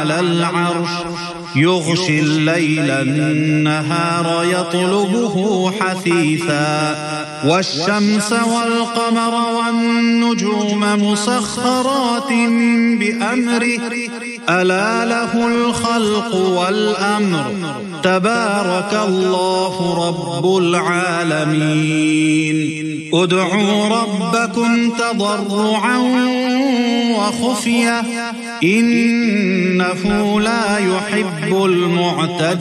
على العرش يغشي الليل النهار يطلبه حثيثا والشمس والقمر والنجوم مسخرات بأمره ألا له الخلق والأمر تبارك الله رب العالمين ادعوا ربكم تضرعا وخفية إنه لا يحب المعتدين